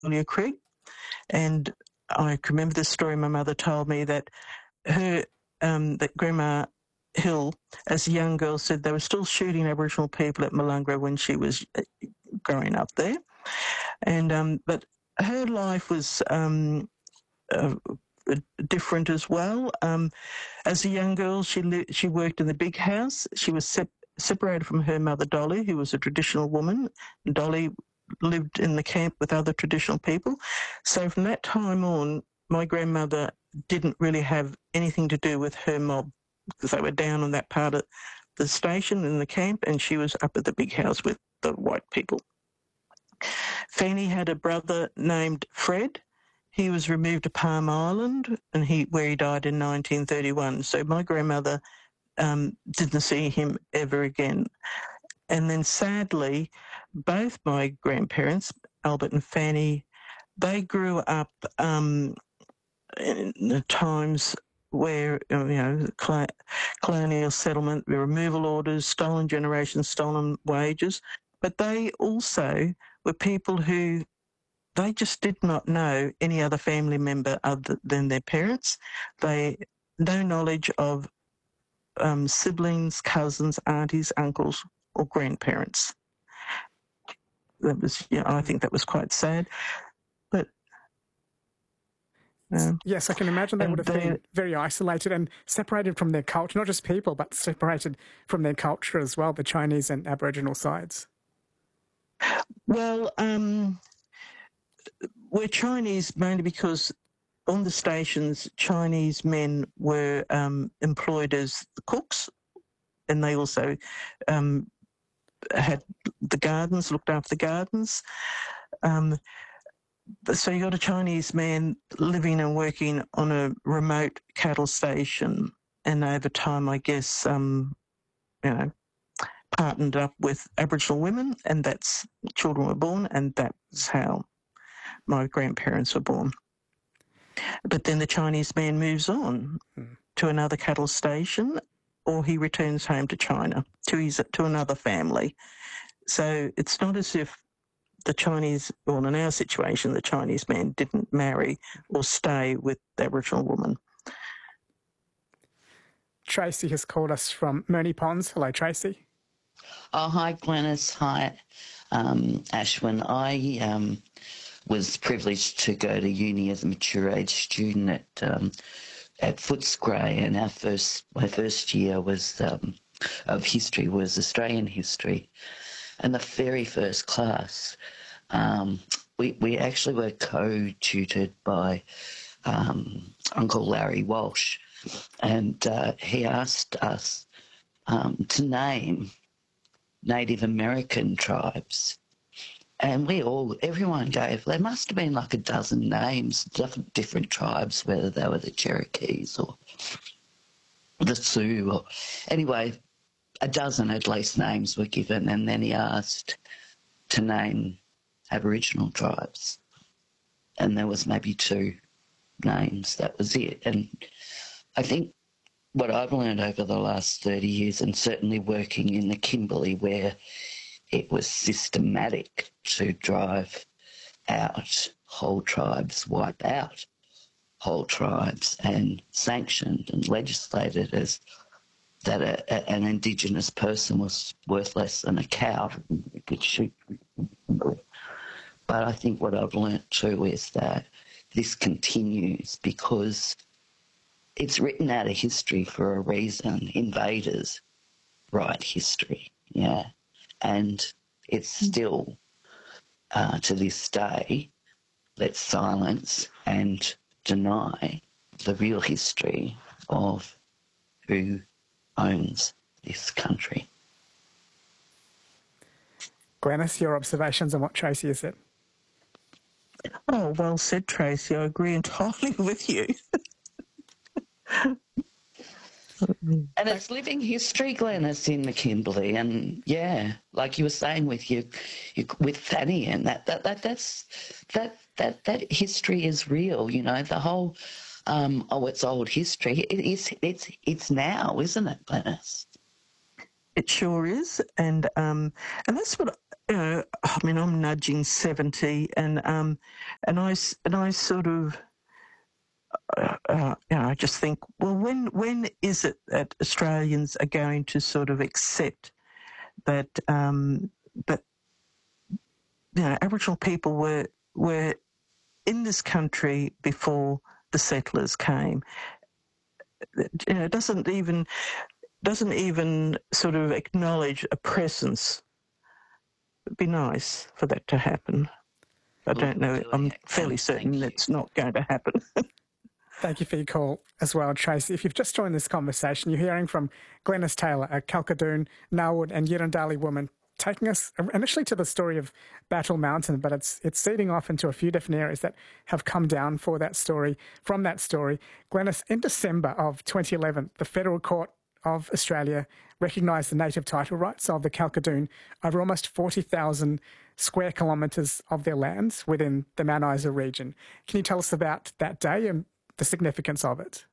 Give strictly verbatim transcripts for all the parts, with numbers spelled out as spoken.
Julia Creek. And I can remember this story my mother told me, that her, um, that Grandma Hill, as a young girl, said they were still shooting Aboriginal people at Malungra when she was growing up there. And um, but her life was um, uh, different as well. Um, as a young girl, she li- she worked in the big house. She was sep- separated from her mother, Dolly, who was a traditional woman. Dolly lived in the camp with other traditional people. So from that time on, my grandmother didn't really have anything to do with her mob, because they were down on that part of the station in the camp, and she was up at the big house with the white people. Fanny had a brother named Fred. He was removed to Palm Island, and he where he died in nineteen thirty-one. So my grandmother um, didn't see him ever again. And then sadly, both my grandparents, Albert and Fanny, they grew up um, in the times where, you know, colonial settlement, removal orders, stolen generations, stolen wages. But they also were people who, they just did not know any other family member other than their parents. They no knowledge of um, siblings, cousins, aunties, uncles, or grandparents. That was, yeah, I think that was quite sad. But um, yes, I can imagine they would have been very isolated and separated from their culture, not just people, but separated from their culture as well, the Chinese and Aboriginal sides. Well, um, we're Chinese mainly because on the stations, Chinese men were um, employed as cooks, and they also um, had the gardens, looked after the gardens. Um, so you got a Chinese man living and working on a remote cattle station, and over time, I guess, um, you know, partnered up with Aboriginal women, and that's children were born, and that's how my grandparents were born. But then the Chinese man moves on mm. to another cattle station, or he returns home to China to his to another family. So it's not as if the Chinese, well, in our situation, the Chinese man didn't marry or stay with the Aboriginal woman. Tracy has called us from Moonee Ponds. Hello, Tracy. Oh, hi, Glenys. Hi, um, Ashwin. I um, was privileged to go to uni as a mature age student at um, at Footscray, and our first my first year was um, of history was Australian history, and the very first class um, we we actually were co-tutored by um, Uncle Larry Walsh, and uh, he asked us um, to name Native American tribes. And we all, everyone gave, there must have been like a dozen names, different, different tribes, whether they were the Cherokees or the Sioux or, anyway, a dozen at least names were given, and then he asked to name Aboriginal tribes. And there was maybe two names, that was it. And I think what I've learned over the last thirty years, and certainly working in the Kimberley where it was systematic to drive out whole tribes, wipe out whole tribes, and sanctioned and legislated as that a, a, an Indigenous person was worth less than a cow. You could shoot. But I think what I've learnt too is that this continues because it's written out of history for a reason. Invaders write history, yeah. And it's still, uh, to this day, let's silence and deny the real history of who owns this country. Glenys, your observations on what Tracy has said? Oh, well said, Tracy. I agree entirely with you. And it's living history, Glenys, in the Kimberley, and yeah, like you were saying with you, you with Fanny, and that that that that's that that that history is real. You know, the whole um, oh, it's old history. It is. It's it's now, isn't it, Glenys? It sure is, and um, and that's what you know. I mean, I'm nudging seventy, and um, and I and I sort of. Uh, uh, you know, I just think, well, when when is it that Australians are going to sort of accept that um, that you know Aboriginal people were were in this country before the settlers came? You know, it doesn't even doesn't even sort of acknowledge a presence. It'd be nice for that to happen. I don't know. Julia, I'm fairly um, certain it's not going to happen. Thank you for your call as well, Tracy. If you've just joined this conversation, you're hearing from Glenys Taylor, a Kalkadoon, Ngawood and Yirrindali woman, taking us initially to the story of Battle Mountain, but it's it's seeding off into a few different areas that have come down for that story. From that story, Glenys, in December of twenty eleven, the Federal Court of Australia recognised the native title rights of the Kalkadoon over almost forty thousand square kilometres of their lands within the Mount Isa region. Can you tell us about that day and the significance of it?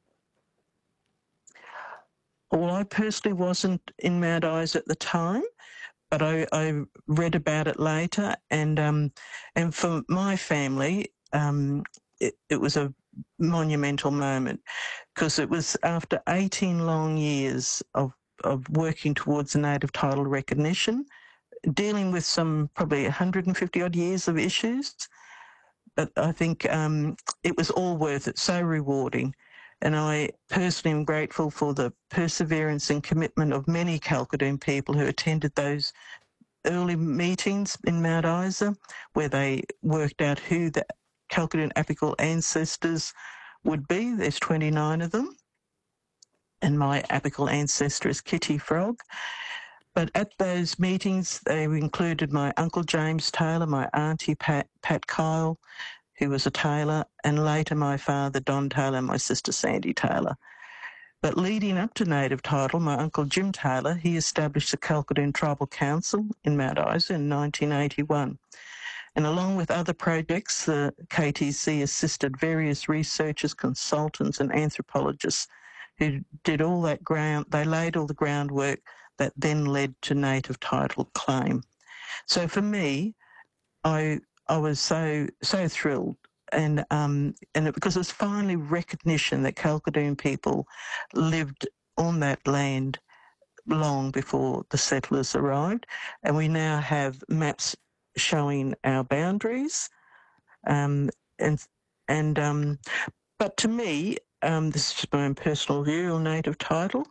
Well, I personally wasn't in Mount Isa at the time, but I, I read about it later, and um, and for my family, um, it, it was a monumental moment because it was after eighteen long years of of working towards a native title recognition, dealing with some probably one hundred fifty odd years of issues. But I think um, it was all worth it, so rewarding. And I personally am grateful for the perseverance and commitment of many Kalkadoon people who attended those early meetings in Mount Isa, where they worked out who the Kalkadoon apical ancestors would be. There's twenty-nine of them. And my apical ancestor is Kitty Frog. But at those meetings, they included my Uncle James Taylor, my Auntie Pat, Pat Kyle, who was a tailor, and later my father, Don Taylor, and my sister, Sandy Taylor. But leading up to native title, my Uncle Jim Taylor, he established the Kalkadoon Tribal Council in Mount Isa in nineteen eighty-one. And along with other projects, the K T C assisted various researchers, consultants, and anthropologists who did all that ground, they laid all the groundwork that then led to native title claim. So for me, I I was so so thrilled, and um and it, because it was finally recognition that Kalkadoon people lived on that land long before the settlers arrived, and we now have maps showing our boundaries, um and and um but to me, um this is just my own personal view on native title.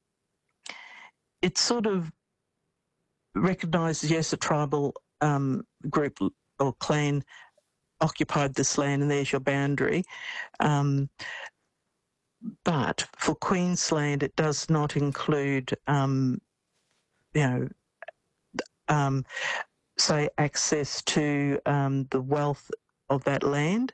It sort of recognises, yes, a tribal um, group or clan occupied this land and there's your boundary. Um, but for Queensland, it does not include, um, you know, um, say, access to um, the wealth of that land.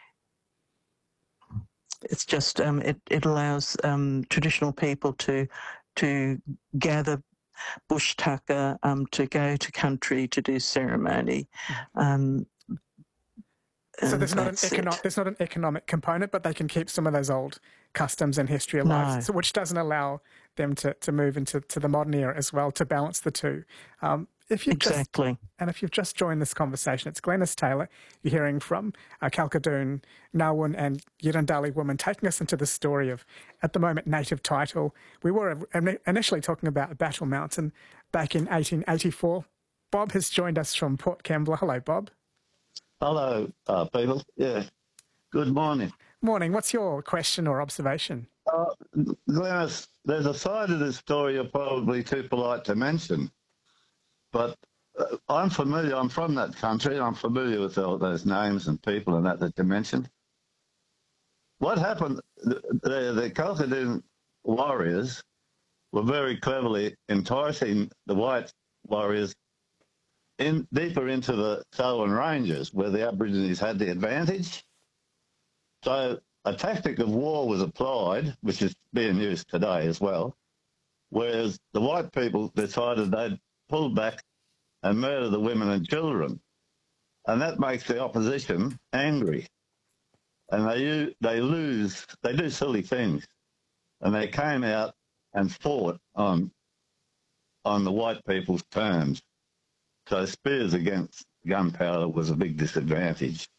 It's just, um, it, it allows um, traditional people to to gather bush tucker, um, to go to country to do ceremony. Um, so there's not an economic there's not an economic component, but they can keep some of those old customs and history alive, no. so, which doesn't allow them to, to move into to the modern era as well, to balance the two. Um, if you've exactly. Just, and if you've just joined this conversation, it's Glenys Taylor you're hearing from, uh, Kalkadoon, Ngawood and Yirrindali woman, taking us into the story of, at the moment, native title. We were initially talking about Battle Mountain back in eighteen eighty-four. Bob has joined us from Port Kembla. Hello, Bob. Hello, uh, people. Yeah. Good morning. Morning. What's your question or observation? Uh, Glenys, there's a side of this story you're probably too polite to mention, but uh, I'm familiar. I'm from that country. I'm familiar with all those names and people and that that you mentioned. What happened? The, the, the Kalkadoon warriors were very cleverly enticing the white warriors in deeper into the Selwyn Ranges, where the Aborigines had the advantage. So a tactic of war was applied, which is being used today as well, whereas the white people decided they'd pull back and murder the women and children. And that makes the opposition angry. And they, they lose, they do silly things. And they came out and fought on on the white people's terms. So spears against gunpowder was a big disadvantage.